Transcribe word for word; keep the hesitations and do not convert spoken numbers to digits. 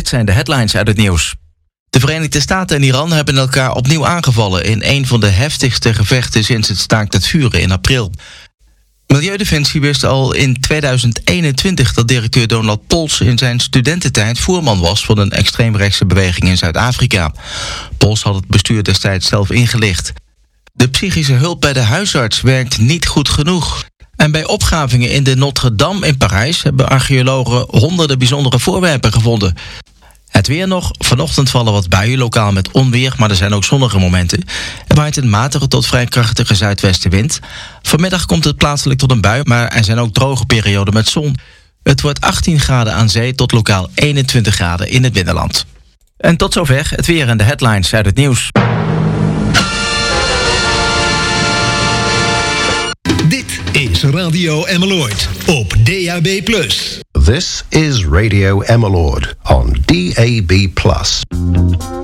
dit zijn de headlines uit het nieuws. De Verenigde Staten en Iran hebben elkaar opnieuw aangevallen in een van de heftigste gevechten sinds het staakt het vuren in april. Milieudefensie wist al in tweeduizend eenentwintig dat directeur Donald Pols in zijn studententijd voerman was van een extreemrechtse beweging in Zuid-Afrika. Pols had het bestuur destijds zelf ingelicht. De psychische hulp bij de huisarts werkt niet goed genoeg. En bij opgravingen in de Notre-Dame in Parijs hebben archeologen honderden bijzondere voorwerpen gevonden. Het weer nog. Vanochtend vallen wat buien, lokaal met onweer, maar er zijn ook zonnige momenten. Er waait een matige tot vrij krachtige zuidwestenwind. Vanmiddag komt het plaatselijk tot een bui, maar er zijn ook droge perioden met zon. Het wordt achttien graden aan zee tot lokaal eenentwintig graden in het binnenland. En tot zover het weer en de headlines uit het nieuws. Dit is Radio Emmeloord op D A B plus. This is Radio Emmeloord on D A B plus.